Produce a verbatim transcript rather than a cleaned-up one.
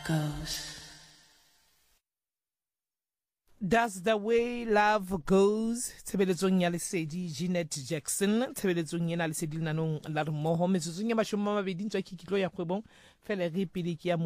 goes. Does the way love goes. Tshebeletsong ya Lesedi Jeanette Jackson. Tshebeletsong yena Lesedi Nanong la re moho metsotso ya mashome a mabedi ntswa ke kitlo ya kgwebong fela re pele ke ya